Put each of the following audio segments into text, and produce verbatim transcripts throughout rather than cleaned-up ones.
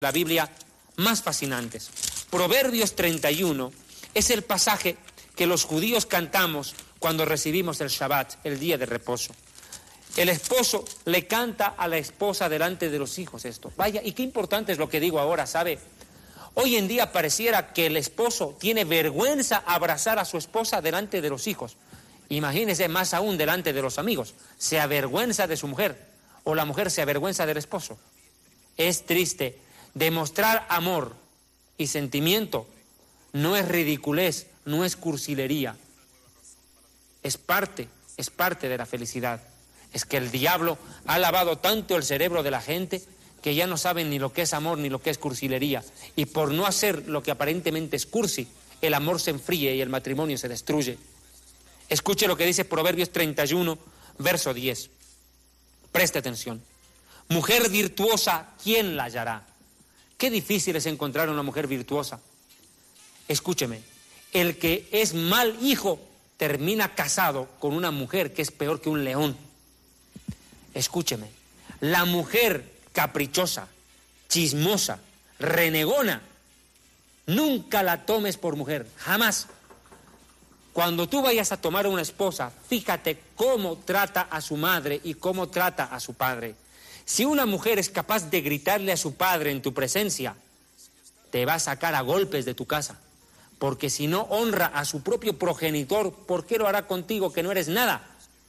la Biblia más fascinantes. Proverbios treinta y uno es el pasaje que los judíos cantamos cuando recibimos el Shabbat, el día de reposo. El esposo le canta a la esposa delante de los hijos esto. Vaya, y qué importante es lo que digo ahora, ¿sabe? Hoy en día pareciera que el esposo tiene vergüenza abrazar a su esposa delante de los hijos. Imagínese más aún delante de los amigos. Se avergüenza de su mujer o la mujer se avergüenza del esposo. Es triste. Demostrar amor y sentimiento no es ridiculez, no es cursilería. Es parte, es parte de la felicidad. Es que el diablo ha lavado tanto el cerebro de la gente que ya no saben ni lo que es amor ni lo que es cursilería. Y por no hacer lo que aparentemente es cursi, el amor se enfríe y el matrimonio se destruye. Escuche lo que dice Proverbios treinta y uno, verso diez. Preste atención. Mujer virtuosa, ¿quién la hallará? Qué difícil es encontrar una mujer virtuosa. Escúcheme, el que es mal hijo termina casado con una mujer que es peor que un león. Escúcheme, la mujer caprichosa, chismosa, renegona, nunca la tomes por mujer, jamás. Cuando tú vayas a tomar a una esposa, fíjate cómo trata a su madre y cómo trata a su padre. Si una mujer es capaz de gritarle a su padre en tu presencia, te va a sacar a golpes de tu casa. Porque si no honra a su propio progenitor, ¿por qué lo hará contigo que no eres nada?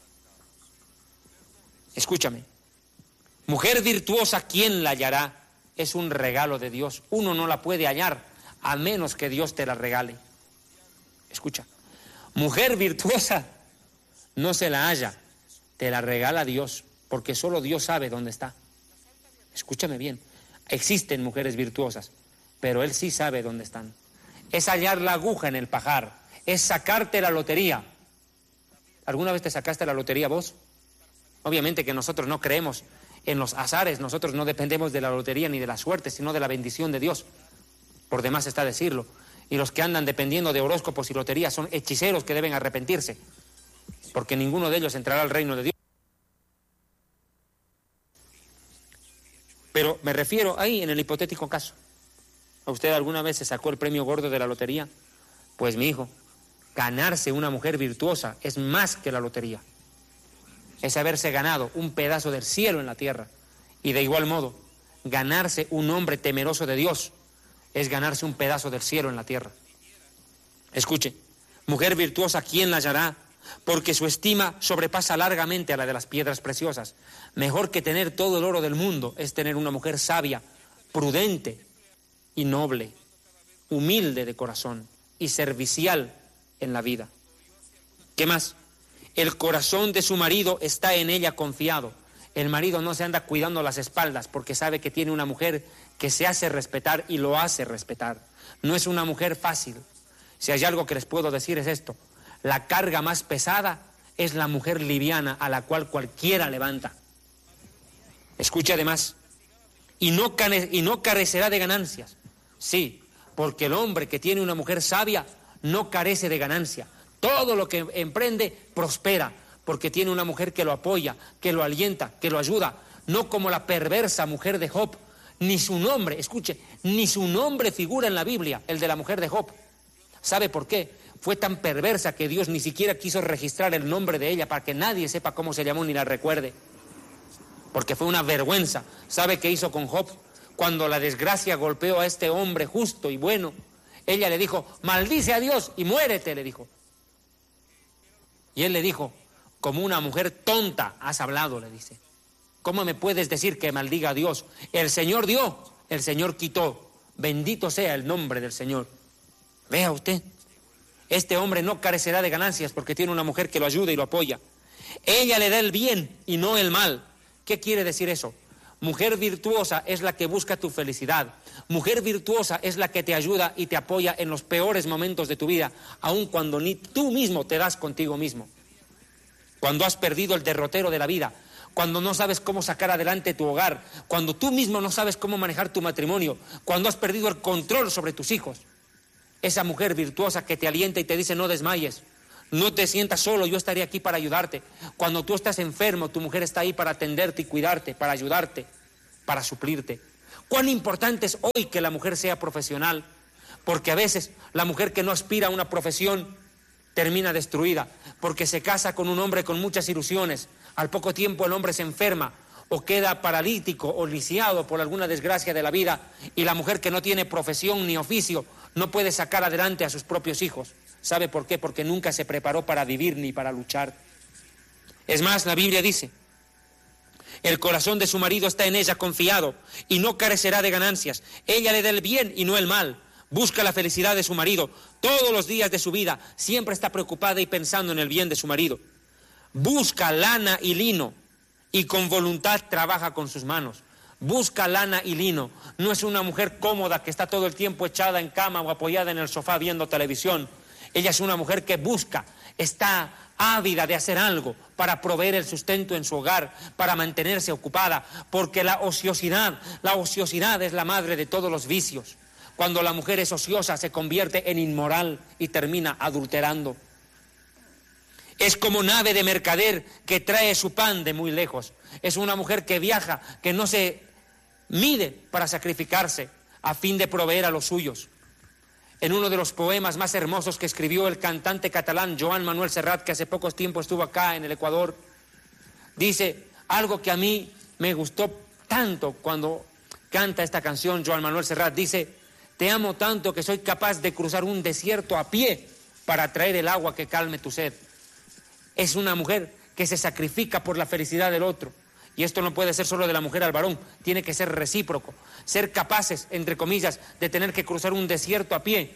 Escúchame. Mujer virtuosa, ¿quién la hallará? Es un regalo de Dios. Uno no la puede hallar a menos que Dios te la regale. Escucha. Mujer virtuosa no se la halla, te la regala Dios, porque solo Dios sabe dónde está. Escúchame bien, existen mujeres virtuosas, pero Él sí sabe dónde están. Es hallar la aguja en el pajar, es sacarte la lotería. ¿Alguna vez te sacaste la lotería vos? Obviamente que nosotros no creemos en los azares, nosotros no dependemos de la lotería ni de la suerte, sino de la bendición de Dios. Por demás está decirlo. Y los que andan dependiendo de horóscopos y loterías son hechiceros que deben arrepentirse, porque ninguno de ellos entrará al reino de Dios. Pero me refiero ahí en el hipotético caso. ¿A usted alguna vez se sacó el premio gordo de la lotería? Pues mi hijo, ganarse una mujer virtuosa es más que la lotería. Es haberse ganado un pedazo del cielo en la tierra. Y de igual modo, ganarse un hombre temeroso de Dios es ganarse un pedazo del cielo en la tierra. Escuche, mujer virtuosa, ¿quién la hallará? Porque su estima sobrepasa largamente a la de las piedras preciosas. Mejor que tener todo el oro del mundo es tener una mujer sabia, prudente y noble, humilde de corazón y servicial en la vida. ¿Qué más? El corazón de su marido está en ella confiado. El marido no se anda cuidando las espaldas porque sabe que tiene una mujer que se hace respetar y lo hace respetar. No es una mujer fácil. Si hay algo que les puedo decir es esto. La carga más pesada es la mujer liviana a la cual cualquiera levanta. Escuche además, y no, cane- y no carecerá de ganancias. Sí, porque el hombre que tiene una mujer sabia no carece de ganancia. Todo lo que emprende prospera, porque tiene una mujer que lo apoya, que lo alienta, que lo ayuda. No como la perversa mujer de Job. Ni su nombre, escuche, ni su nombre figura en la Biblia, el de la mujer de Job. ¿Sabe por qué? Fue tan perversa que Dios ni siquiera quiso registrar el nombre de ella para que nadie sepa cómo se llamó ni la recuerde. Porque fue una vergüenza. ¿Sabe qué hizo con Job? Cuando la desgracia golpeó a este hombre justo y bueno, ella le dijo, maldice a Dios y muérete, le dijo. Y él le dijo, como una mujer tonta has hablado, le dice. ¿Cómo me puedes decir que maldiga a Dios? El Señor dio, el Señor quitó. Bendito sea el nombre del Señor. Vea usted, este hombre no carecerá de ganancias porque tiene una mujer que lo ayuda y lo apoya. Ella le da el bien y no el mal. ¿Qué quiere decir eso? Mujer virtuosa es la que busca tu felicidad. Mujer virtuosa es la que te ayuda y te apoya en los peores momentos de tu vida, aun cuando ni tú mismo te das contigo mismo. Cuando has perdido el derrotero de la vida, cuando no sabes cómo sacar adelante tu hogar, cuando tú mismo no sabes cómo manejar tu matrimonio, cuando has perdido el control sobre tus hijos. Esa mujer virtuosa que te alienta y te dice no desmayes, no te sientas solo, yo estaré aquí para ayudarte. Cuando tú estás enfermo, tu mujer está ahí para atenderte y cuidarte, para ayudarte, para suplirte. Cuán importante es hoy que la mujer sea profesional, porque a veces la mujer que no aspira a una profesión termina destruida, porque se casa con un hombre con muchas ilusiones, al poco tiempo el hombre se enferma o queda paralítico o lisiado por alguna desgracia de la vida, y la mujer que no tiene profesión ni oficio no puede sacar adelante a sus propios hijos. ¿Sabe por qué? Porque nunca se preparó para vivir ni para luchar. Es más, la Biblia dice: el corazón de su marido está en ella confiado y no carecerá de ganancias. Ella le da el bien y no el mal. Busca la felicidad de su marido todos los días de su vida. Siempre está preocupada y pensando en el bien de su marido. Busca lana y lino y con voluntad trabaja con sus manos. Busca lana y lino. No es una mujer cómoda que está todo el tiempo echada en cama o apoyada en el sofá viendo televisión. Ella es una mujer que busca, está ávida de hacer algo para proveer el sustento en su hogar, para mantenerse ocupada, porque la ociosidad, la ociosidad es la madre de todos los vicios. Cuando la mujer es ociosa se convierte en inmoral y termina adulterando. Es como nave de mercader que trae su pan de muy lejos. Es una mujer que viaja, que no se mide para sacrificarse a fin de proveer a los suyos. En uno de los poemas más hermosos que escribió el cantante catalán Joan Manuel Serrat, que hace poco tiempo estuvo acá en el Ecuador, dice algo que a mí me gustó tanto cuando canta esta canción. Joan Manuel Serrat dice: te amo tanto que soy capaz de cruzar un desierto a pie para traer el agua que calme tu sed. Es una mujer que se sacrifica por la felicidad del otro. Y esto no puede ser solo de la mujer al varón, tiene que ser recíproco. Ser capaces, entre comillas, de tener que cruzar un desierto a pie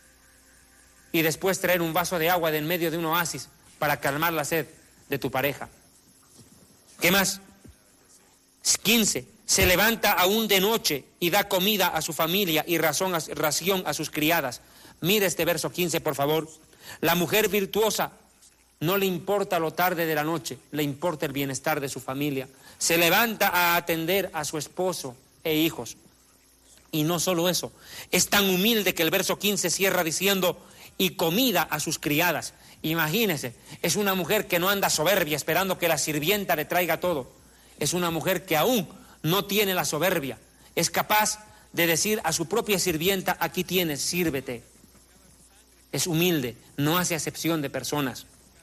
y después traer un vaso de agua de en medio de un oasis para calmar la sed de tu pareja. ¿Qué más? quince. Se levanta aún de noche y da comida a su familia y razón a, ración a sus criadas. Mire este verso quince, por favor. La mujer virtuosa no le importa lo tarde de la noche, le importa el bienestar de su familia. Se levanta a atender a su esposo e hijos. Y no solo eso, es tan humilde que el verso quince cierra diciendo: y comida a sus criadas. Imagínese, es una mujer que no anda soberbia esperando que la sirvienta le traiga todo. Es una mujer que aún no tiene la soberbia. Es capaz de decir a su propia sirvienta: aquí tienes, sírvete. Es humilde, no hace acepción de personas.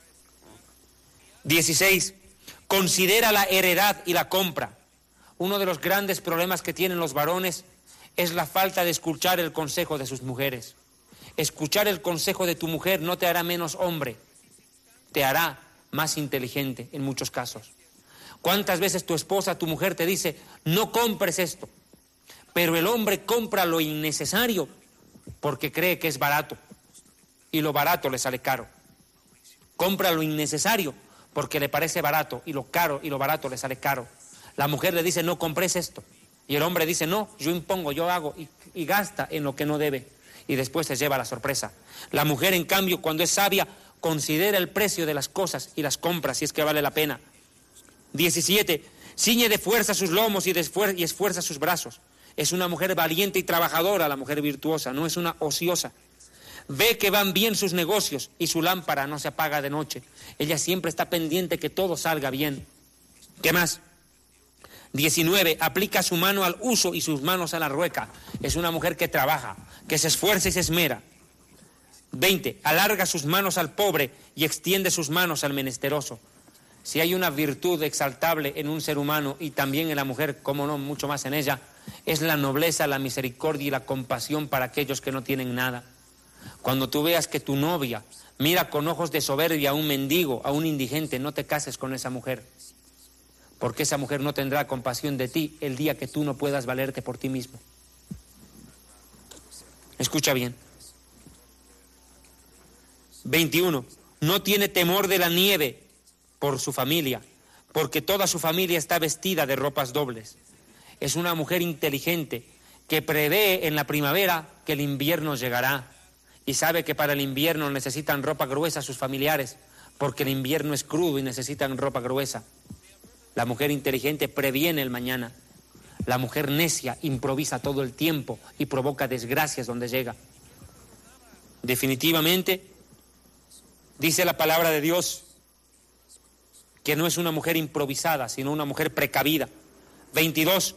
dieciséis. Considera la heredad y la compra. Uno de los grandes problemas que tienen los varones es la falta de escuchar el consejo de sus mujeres. Escuchar el consejo de tu mujer no te hará menos hombre, te hará más inteligente en muchos casos. ¿Cuántas veces tu esposa, tu mujer te dice: no compres esto? Pero el hombre compra lo innecesario porque cree que es barato y lo barato le sale caro. Compra lo innecesario porque le parece barato y lo caro y lo barato le sale caro. La mujer le dice: no compres esto, y el hombre dice: no, yo impongo, yo hago, y, y gasta en lo que no debe, y después se lleva la sorpresa. La mujer, en cambio, cuando es sabia, considera el precio de las cosas y las compra si es que vale la pena. diecisiete. Ciñe de fuerza sus lomos y, de esfuer- y esfuerza sus brazos. Es una mujer valiente y trabajadora, la mujer virtuosa, no es una ociosa. Ve que van bien sus negocios y su lámpara no se apaga de noche. Ella siempre está pendiente que todo salga bien. ¿Qué más? diecinueve. Aplica su mano al uso y sus manos a la rueca. Es una mujer que trabaja, que se esfuerza y se esmera. veinte. Alarga sus manos al pobre y extiende sus manos al menesteroso. Si hay una virtud exaltable en un ser humano y también en la mujer, como no, mucho más en ella, es la nobleza, la misericordia y la compasión para aquellos que no tienen nada. Cuando tú veas que tu novia mira con ojos de soberbia a un mendigo, a un indigente, no te cases con esa mujer, porque esa mujer no tendrá compasión de ti el día que tú no puedas valerte por ti mismo. Escucha bien. veintiuno. No tiene temor de la nieve por su familia, porque toda su familia está vestida de ropas dobles. Es una mujer inteligente que prevé en la primavera que el invierno llegará y sabe que para el invierno necesitan ropa gruesa sus familiares, porque el invierno es crudo y necesitan ropa gruesa. La mujer inteligente previene el mañana. La mujer necia improvisa todo el tiempo y provoca desgracias donde llega. Definitivamente, dice la palabra de Dios que no es una mujer improvisada, sino una mujer precavida. veintidós.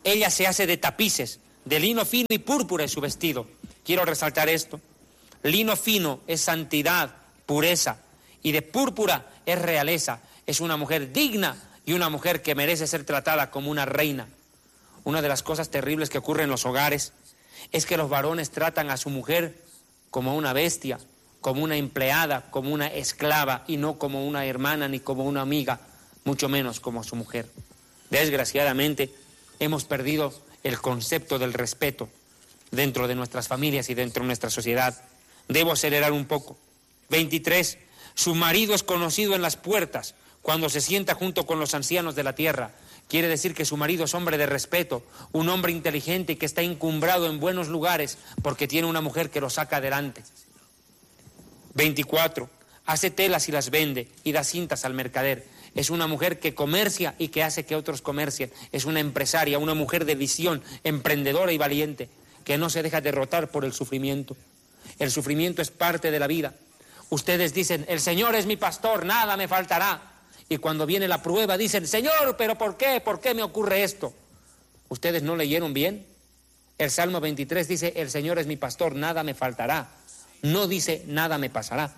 Ella se hace de tapices, de lino fino y púrpura es su vestido. Quiero resaltar esto. Lino fino es santidad, pureza, y de púrpura es realeza. Es una mujer digna y una mujer que merece ser tratada como una reina. Una de las cosas terribles que ocurre en los hogares es que los varones tratan a su mujer como una bestia, como una empleada, como una esclava, y no como una hermana ni como una amiga, mucho menos como su mujer. Desgraciadamente, hemos perdido el concepto del respeto dentro de nuestras familias y dentro de nuestra sociedad. Debo acelerar un poco. veintitrés. Su marido es conocido en las puertas cuando se sienta junto con los ancianos de la tierra. Quiere decir que su marido es hombre de respeto, un hombre inteligente y que está encumbrado en buenos lugares porque tiene una mujer que lo saca adelante. veinticuatro. Hace telas y las vende y da cintas al mercader. Es una mujer que comercia y que hace que otros comercien. Es una empresaria, una mujer de visión, emprendedora y valiente, que no se deja derrotar por el sufrimiento. El sufrimiento es parte de la vida. Ustedes dicen, el Señor es mi pastor, nada me faltará. Y cuando viene la prueba dicen, Señor, ¿pero por qué? ¿Por qué me ocurre esto? ¿Ustedes no leyeron bien? El Salmo veintitrés dice, el Señor es mi pastor, nada me faltará. No dice, nada me pasará.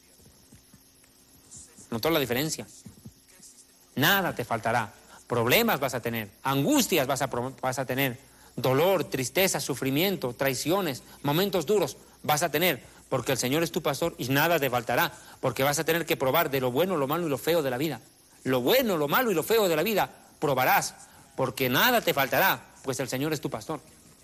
¿Notó la diferencia? Nada te faltará. Problemas vas a tener, angustias vas a, vas a tener, dolor, tristeza, sufrimiento, traiciones, momentos duros vas a tener, porque el Señor es tu pastor y nada te faltará, porque vas a tener que probar de lo bueno, lo malo y lo feo de la vida. Lo bueno, lo malo y lo feo de la vida probarás, porque nada te faltará, pues el Señor es tu pastor.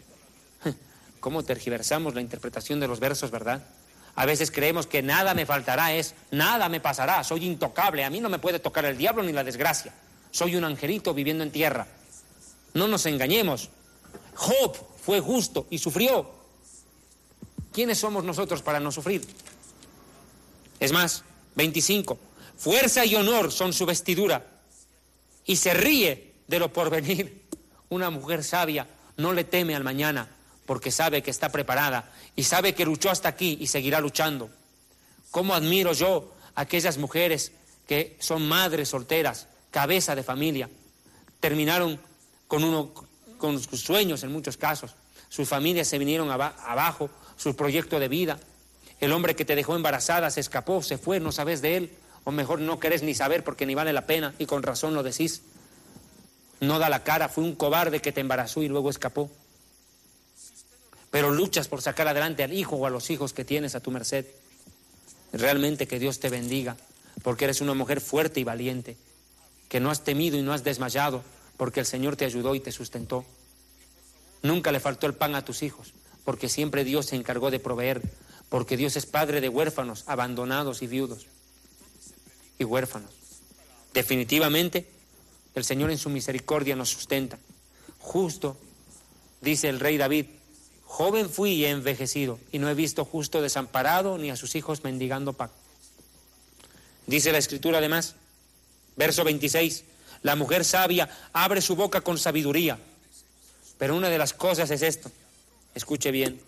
¿Cómo tergiversamos la interpretación de los versos, verdad? A veces creemos que nada me faltará es, nada me pasará, soy intocable, a mí no me puede tocar el diablo ni la desgracia. Soy un angelito viviendo en tierra. No nos engañemos. Job fue justo y sufrió. ¿Quiénes somos nosotros para no sufrir? Es más, veinticinco. Fuerza y honor son su vestidura y se ríe de lo porvenir. Una mujer sabia no le teme al mañana porque sabe que está preparada y sabe que luchó hasta aquí y seguirá luchando. ¿Cómo admiro yo a aquellas mujeres que son madres solteras, cabeza de familia? Terminaron con, uno, con sus sueños en muchos casos. Sus familias se vinieron aba- abajo, su proyecto de vida. El hombre que te dejó embarazada se escapó, se fue, no sabes de él. O mejor no querés ni saber porque ni vale la pena y con razón lo decís. No da la cara, fue un cobarde que te embarazó y luego escapó. Pero luchas por sacar adelante al hijo o a los hijos que tienes a tu merced. Realmente que Dios te bendiga, porque eres una mujer fuerte y valiente, que no has temido y no has desmayado, porque el Señor te ayudó y te sustentó. Nunca le faltó el pan a tus hijos, porque siempre Dios se encargó de proveer, porque Dios es padre de huérfanos, abandonados y viudos y huérfanos. Definitivamente, el Señor en su misericordia nos sustenta. Justo, dice el rey David, joven fui y he envejecido, y no he visto justo desamparado ni a sus hijos mendigando pan. Dice la Escritura además, verso veintiséis, la mujer sabia abre su boca con sabiduría. Pero una de las cosas es esto, escuche bien.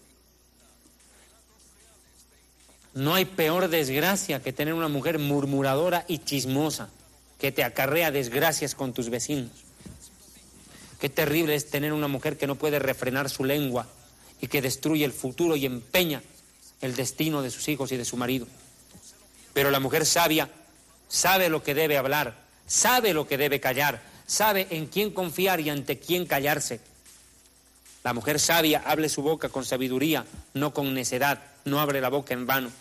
No hay peor desgracia que tener una mujer murmuradora y chismosa, que te acarrea desgracias con tus vecinos. Qué terrible es tener una mujer que no puede refrenar su lengua y que destruye el futuro y empeña el destino de sus hijos y de su marido. Pero la mujer sabia sabe lo que debe hablar, sabe lo que debe callar, sabe en quién confiar y ante quién callarse. La mujer sabia abre su boca con sabiduría, no con necedad, no abre la boca en vano.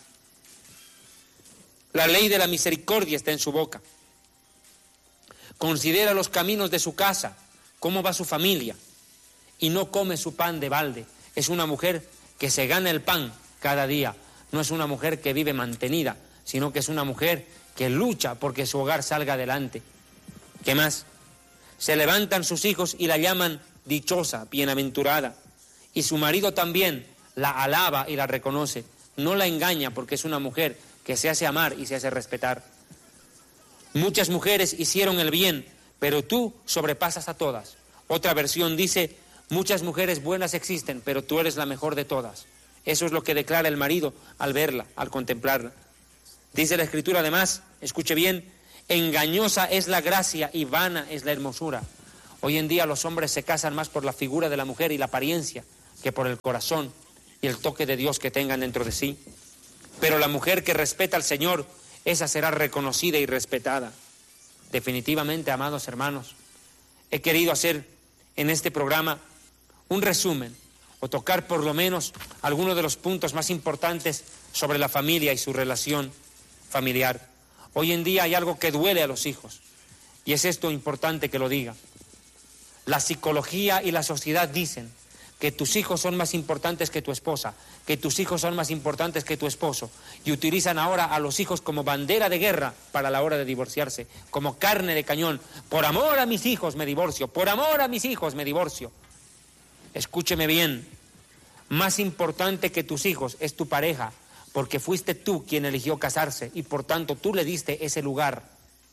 La ley de la misericordia está en su boca. Considera los caminos de su casa, cómo va su familia, y no come su pan de balde. Es una mujer que se gana el pan cada día. No es una mujer que vive mantenida, sino que es una mujer que lucha porque su hogar salga adelante. ¿Qué más? Se levantan sus hijos y la llaman dichosa, bienaventurada. Y su marido también la alaba y la reconoce. No la engaña porque es una mujer que se hace amar y se hace respetar. Muchas mujeres hicieron el bien, pero tú sobrepasas a todas. Otra versión dice, muchas mujeres buenas existen, pero tú eres la mejor de todas. Eso es lo que declara el marido al verla, al contemplarla. Dice la Escritura además, escuche bien, engañosa es la gracia y vana es la hermosura. Hoy en día los hombres se casan más por la figura de la mujer y la apariencia que por el corazón y el toque de Dios que tengan dentro de sí. Pero la mujer que respeta al Señor, esa será reconocida y respetada. Definitivamente, amados hermanos, he querido hacer en este programa un resumen o tocar por lo menos algunos de los puntos más importantes sobre la familia y su relación familiar. Hoy en día hay algo que duele a los hijos y es esto importante que lo diga. La psicología y la sociedad dicen que tus hijos son más importantes que tu esposa, que tus hijos son más importantes que tu esposo, y utilizan ahora a los hijos como bandera de guerra para la hora de divorciarse, como carne de cañón. Por amor a mis hijos me divorcio, por amor a mis hijos me divorcio. Escúcheme bien, más importante que tus hijos es tu pareja, porque fuiste tú quien eligió casarse y por tanto tú le diste ese lugar.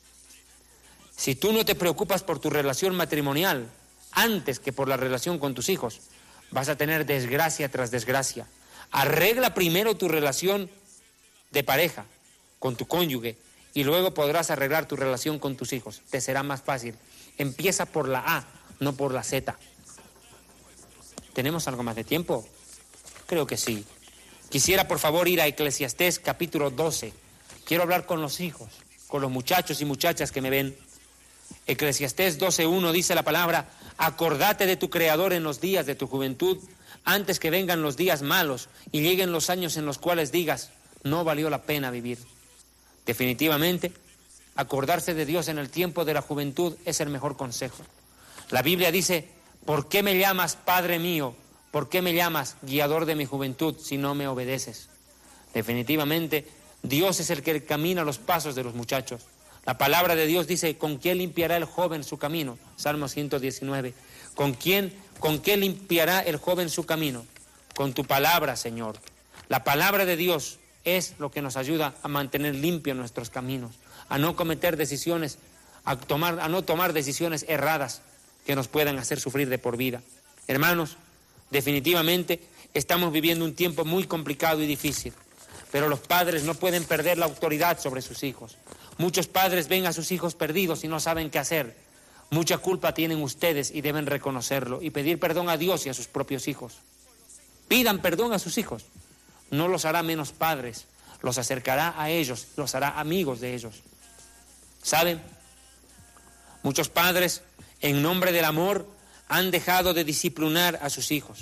Si tú no te preocupas por tu relación matrimonial antes que por la relación con tus hijos, vas a tener desgracia tras desgracia. Arregla primero tu relación de pareja con tu cónyuge y luego podrás arreglar tu relación con tus hijos. Te será más fácil. Empieza por la A, no por la Z. ¿Tenemos algo más de tiempo? Creo que sí. Quisiera por favor ir a Eclesiastés capítulo doce. Quiero hablar con los hijos, con los muchachos y muchachas que me ven. Eclesiastés doce uno dice la palabra: acordate de tu Creador en los días de tu juventud, antes que vengan los días malos y lleguen los años en los cuales digas, no valió la pena vivir. Definitivamente, acordarse de Dios en el tiempo de la juventud es el mejor consejo. La Biblia dice: ¿por qué me llamas Padre mío? ¿Por qué me llamas guiador de mi juventud si no me obedeces? Definitivamente, Dios es el que camina los pasos de los muchachos. La palabra de Dios dice: ¿con quién limpiará el joven su camino? Salmo ciento diecinueve. ¿Con quién, con qué limpiará el joven su camino? Con tu palabra, Señor. La palabra de Dios es lo que nos ayuda a mantener limpios nuestros caminos, a no cometer decisiones, a, tomar, a no tomar decisiones erradas que nos puedan hacer sufrir de por vida. Hermanos, definitivamente estamos viviendo un tiempo muy complicado y difícil, pero los padres no pueden perder la autoridad sobre sus hijos. Muchos padres ven a sus hijos perdidos y no saben qué hacer. Mucha culpa tienen ustedes y deben reconocerlo y pedir perdón a Dios y a sus propios hijos. Pidan perdón a sus hijos. No los hará menos padres, los acercará a ellos, los hará amigos de ellos. ¿Saben? Muchos padres, en nombre del amor, han dejado de disciplinar a sus hijos.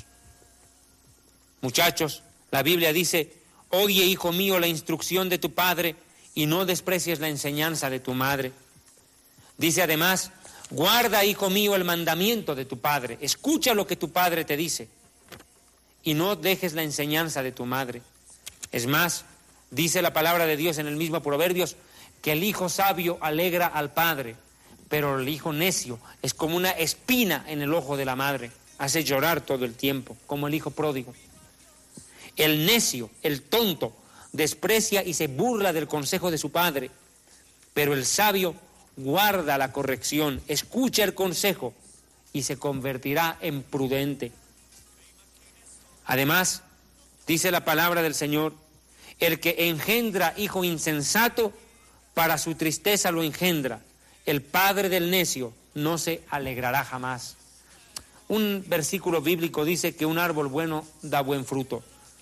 Muchachos, la Biblia dice: oye, hijo mío, la instrucción de tu padre y no desprecies la enseñanza de tu madre. Dice además: guarda, hijo mío, el mandamiento de tu padre. Escucha lo que tu padre te dice y no dejes la enseñanza de tu madre. Es más, dice la palabra de Dios en el mismo Proverbios que el hijo sabio alegra al padre, pero el hijo necio es como una espina en el ojo de la madre, hace llorar todo el tiempo, como el hijo pródigo. El necio, el tonto, desprecia y se burla del consejo de su padre, pero el sabio guarda la corrección, escucha el consejo y se convertirá en prudente. Además, dice la palabra del Señor: el que engendra hijo insensato, para su tristeza lo engendra. El padre del necio no se alegrará jamás. Un versículo bíblico dice que un árbol bueno da buen fruto.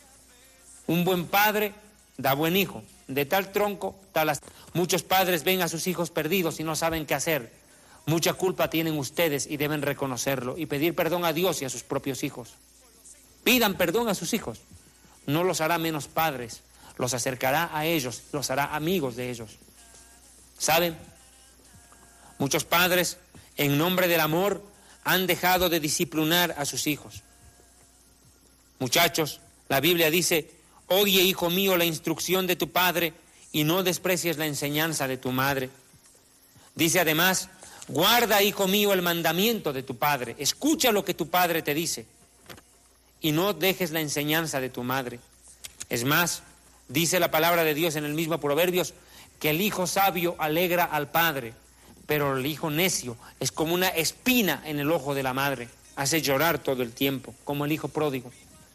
Un buen padre da buen hijo. De tal tronco, tal astilla. Muchos padres ven a sus hijos perdidos y no saben qué hacer. Mucha culpa tienen ustedes y deben reconocerlo y pedir perdón a Dios y a sus propios hijos. Pidan perdón a sus hijos. No los hará menos padres, los acercará a ellos, los hará amigos de ellos. ¿Saben? Muchos padres, en nombre del amor, han dejado de disciplinar a sus hijos. Muchachos, la Biblia dice: oye, hijo mío, la instrucción de tu padre y no desprecies la enseñanza de tu madre. Dice además: guarda, hijo mío, el mandamiento de tu padre. Escucha lo que tu padre te dice y no dejes la enseñanza de tu madre. Es más, dice la palabra de Dios en el mismo Proverbios que el hijo sabio alegra al padre, pero el hijo necio es como una espina en el ojo de la madre, hace llorar todo el tiempo, como el hijo pródigo.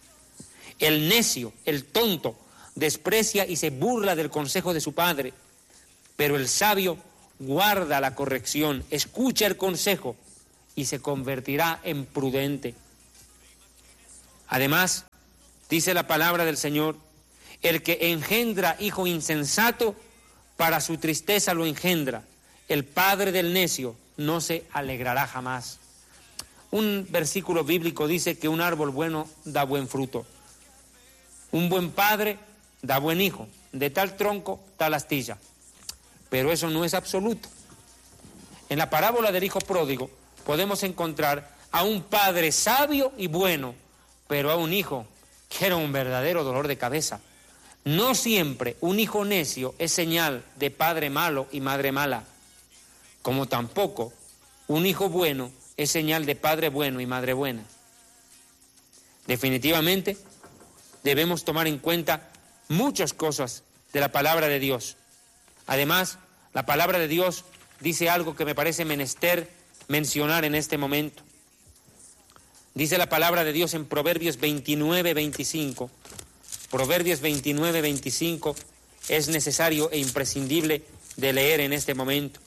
El necio, el tonto, desprecia y se burla del consejo de su padre, pero el sabio guarda la corrección, escucha el consejo y se convertirá en prudente. Además, dice la palabra del Señor, el que engendra hijo insensato, para su tristeza lo engendra. El padre del necio no se alegrará jamás. Un versículo bíblico dice que un árbol bueno da buen fruto. Un buen padre da buen hijo. De tal tronco, tal astilla. Pero eso no es absoluto. En la parábola del hijo pródigo podemos encontrar a un padre sabio y bueno, pero a un hijo que era un verdadero dolor de cabeza. No siempre un hijo necio es señal de padre malo y madre mala, como tampoco un hijo bueno es señal de padre bueno y madre buena. Definitivamente debemos tomar en cuenta muchas cosas de la palabra de Dios. Además, la palabra de Dios dice algo que me parece menester mencionar en este momento. Dice la palabra de Dios en Proverbios veintinueve, veinticinco. Proverbios veintinueve, veinticinco es necesario e imprescindible de leer en este momento.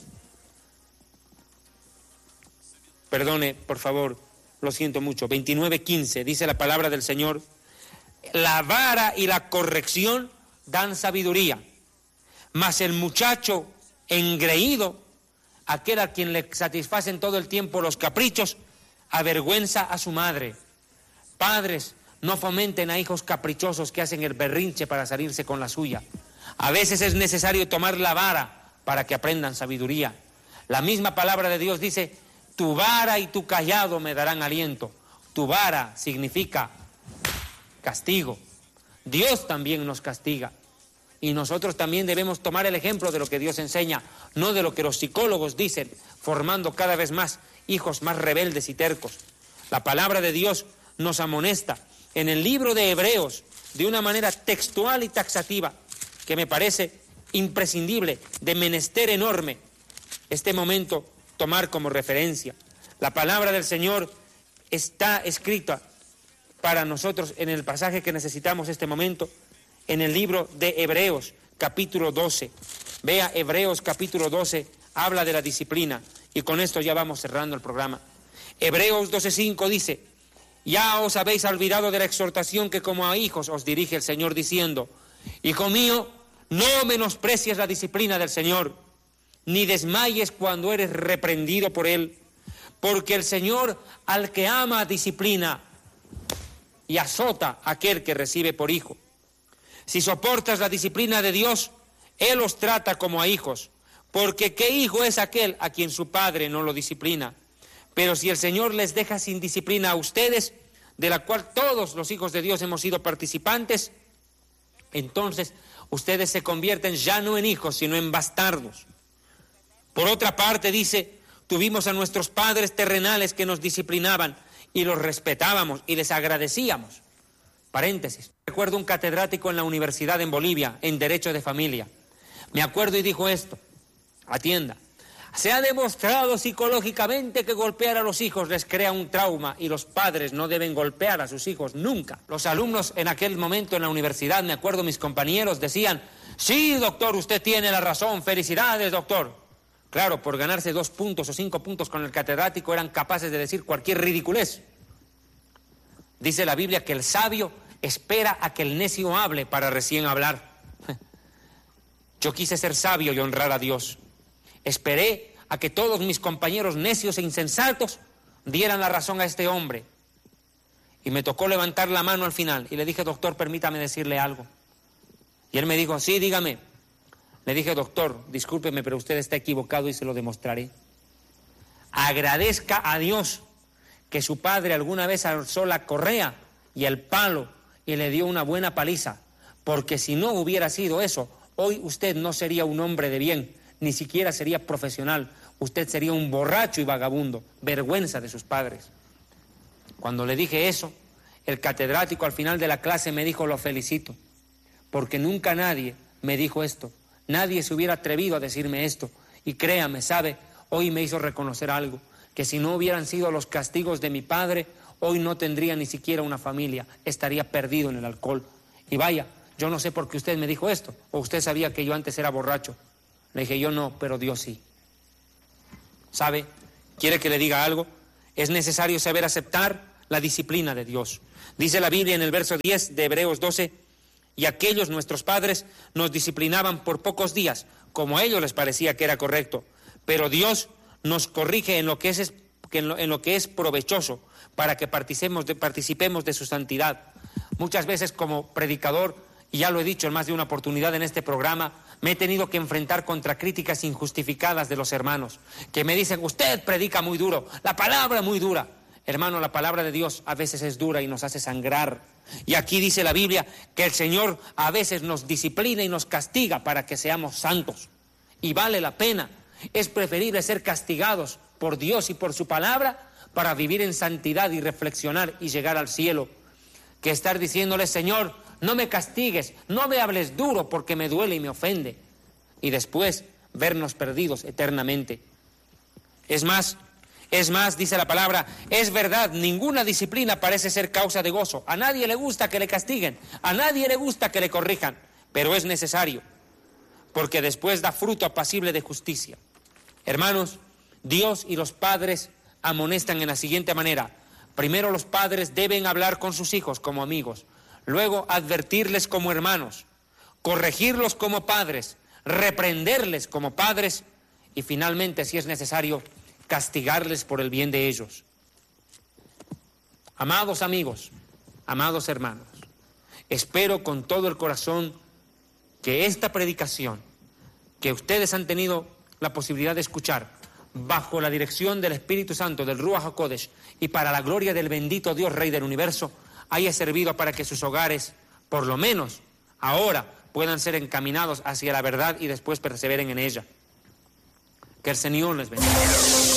Perdone, por favor, lo siento mucho. veintinueve, quince, dice la palabra del Señor: la vara y la corrección dan sabiduría, mas el muchacho engreído, aquel a quien le satisfacen todo el tiempo los caprichos, avergüenza a su madre. Padres, no fomenten a hijos caprichosos que hacen el berrinche para salirse con la suya. A veces es necesario tomar la vara para que aprendan sabiduría. La misma palabra de Dios dice: tu vara y tu cayado me darán aliento. Tu vara significa castigo. Dios también nos castiga. Y nosotros también debemos tomar el ejemplo de lo que Dios enseña, no de lo que los psicólogos dicen, formando cada vez más hijos más rebeldes y tercos. La palabra de Dios nos amonesta en el libro de Hebreos de una manera textual y taxativa, que me parece imprescindible, de menester enorme, este momento tomar como referencia. La palabra del Señor está escrita para nosotros en el pasaje que necesitamos este momento, en el libro de Hebreos, capítulo doce. Vea, Hebreos capítulo doce habla de la disciplina, y con esto ya vamos cerrando el programa. Hebreos doce cinco dice: ya os habéis olvidado de la exhortación que como a hijos os dirige el Señor, diciendo: hijo mío, no menosprecies la disciplina del Señor, ni desmayes cuando eres reprendido por Él, porque el Señor al que ama disciplina y azota a aquel que recibe por hijo. Si soportas la disciplina de Dios, Él os trata como a hijos, porque ¿qué hijo es aquel a quien su padre no lo disciplina? Pero si el Señor les deja sin disciplina a ustedes, de la cual todos los hijos de Dios hemos sido participantes, entonces ustedes se convierten ya no en hijos, sino en bastardos. Por otra parte, dice, tuvimos a nuestros padres terrenales que nos disciplinaban y los respetábamos y les agradecíamos. Paréntesis. Recuerdo un catedrático en la universidad en Bolivia, en Derecho de Familia. Me acuerdo y dijo esto: atienda, se ha demostrado psicológicamente que golpear a los hijos les crea un trauma y los padres no deben golpear a sus hijos nunca. Los alumnos en aquel momento en la universidad, me acuerdo, mis compañeros decían: sí, doctor, usted tiene la razón, felicidades, doctor. Claro, por ganarse dos puntos o cinco puntos con el catedrático eran capaces de decir cualquier ridiculez. Dice la Biblia que el sabio espera a que el necio hable para recién hablar. Yo quise ser sabio y honrar a Dios. Esperé a que todos mis compañeros necios e insensatos dieran la razón a este hombre. Y me tocó levantar la mano al final. Y le dije: doctor, permítame decirle algo. Y él me dijo: sí, dígame. Le dije: doctor, discúlpeme, pero usted está equivocado y se lo demostraré. Agradezca a Dios que su padre alguna vez alzó la correa y el palo y le dio una buena paliza. Porque si no hubiera sido eso, hoy usted no sería un hombre de bien, ni siquiera sería profesional. Usted sería un borracho y vagabundo, vergüenza de sus padres. Cuando le dije eso, el catedrático al final de la clase me dijo: lo felicito, porque nunca nadie me dijo esto. Nadie se hubiera atrevido a decirme esto. Y créame, sabe, hoy me hizo reconocer algo, que si no hubieran sido los castigos de mi padre, hoy no tendría ni siquiera una familia, estaría perdido en el alcohol. Y vaya, yo no sé por qué usted me dijo esto, o usted sabía que yo antes era borracho. Le dije: yo no, pero Dios sí. ¿Sabe? ¿Quiere que le diga algo? Es necesario saber aceptar la disciplina de Dios. Dice la Biblia en el verso diez de Hebreos doce, y aquellos nuestros padres nos disciplinaban por pocos días, como a ellos les parecía que era correcto, pero Dios nos corrige en lo que es, en lo, en lo que es provechoso, para que participemos de, participemos de su santidad. Muchas veces como predicador, y ya lo he dicho en más de una oportunidad en este programa, me he tenido que enfrentar contra críticas injustificadas de los hermanos, que me dicen, usted predica muy duro, la palabra muy dura. Hermano, la palabra de Dios a veces es dura y nos hace sangrar. Y aquí dice la Biblia que el Señor a veces nos disciplina y nos castiga para que seamos santos. Y vale la pena. Es preferible ser castigados por Dios y por su palabra para vivir en santidad y reflexionar y llegar al cielo, que estar diciéndole, Señor, no me castigues, no me hables duro porque me duele y me ofende, y después vernos perdidos eternamente. Es más, es más, dice la palabra, es verdad, ninguna disciplina parece ser causa de gozo. A nadie le gusta que le castiguen, a nadie le gusta que le corrijan, pero es necesario, porque después da fruto apacible de justicia. Hermanos, Dios y los padres amonestan en la siguiente manera. Primero, los padres deben hablar con sus hijos como amigos, luego advertirles como hermanos, corregirlos como padres, reprenderles como padres y finalmente, si es necesario, castigarles por el bien de ellos. Amados amigos, amados hermanos, espero con todo el corazón que esta predicación que ustedes han tenido la posibilidad de escuchar bajo la dirección del Espíritu Santo, del Ruach HaKodesh, y para la gloria del bendito Dios Rey del Universo, haya servido para que sus hogares, por lo menos ahora, puedan ser encaminados hacia la verdad y después perseveren en ella. Que el Señor les bendiga.